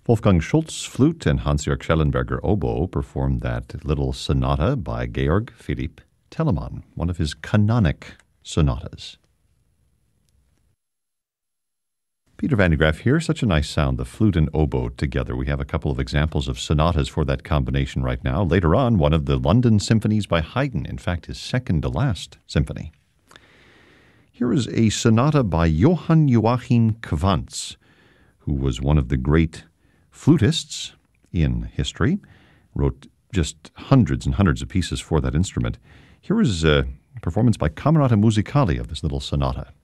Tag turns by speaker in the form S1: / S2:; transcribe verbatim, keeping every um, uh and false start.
S1: Wolfgang Schultz, flute, and Hans-Jörg Schellenberger, oboe, performed that little sonata by Georg Philipp Telemann, one of his canonic sonatas. Peter Van de Graaff here. Such a nice sound, the flute and oboe together. We have a couple of examples of sonatas for that combination right now. Later on, one of the London symphonies by Haydn, in fact, his second-to-last symphony. Here is a sonata by Johann Joachim Quantz, who was one of the great flutists in history, wrote just hundreds and hundreds of pieces for that instrument. Here is a performance by Camerata Musicali of this little sonata.